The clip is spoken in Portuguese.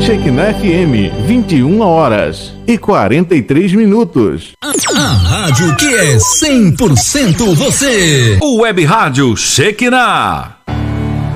Shekinah FM, 21h43. A rádio que é 100% você. O Web Rádio Shekinah.